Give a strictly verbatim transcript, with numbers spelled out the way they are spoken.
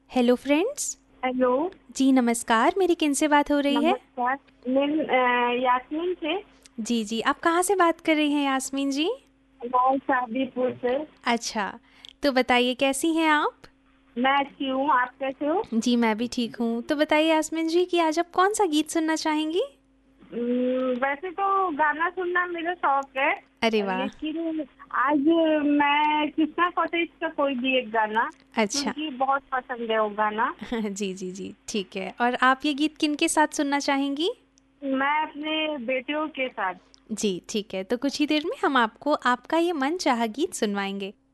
Hello friends. Hello. जी नमस्कार, मेरी किनसे बात हो रही है? नमस्कार। मैं अ, यास्मीन से। जी जी, आप कहाँ से बात कर रही हैं यास्मीन जी? मैं शादीपुर से। अच्छा, तो बताइए कैसी हैं आप? मैं अच्छी हूँ, आप कैसे हो? जी मैं भी ठीक हूँ। तो बताइए यास्मीन जी कि आज आप कौन सा गीत सुनना चाहेंगी? अम्म, वैसे तो गाना सुनना मेरा शौक है, अरे वाह। लेकिन आज मैं कृष्णा कॉटेज का कोई भी एक गाना, अच्छा। क्योंकि बहुत पसंद है वो गाना। जी जी जी, ठीक है। और आप ये गीत किनके साथ सुनना चाहेंगी? मैं अपने बेटियों के साथ। जी ठीक है, तो कुछ ही देर में हम आपको आपका ये मनचाहा गीत सुनवाएंगे।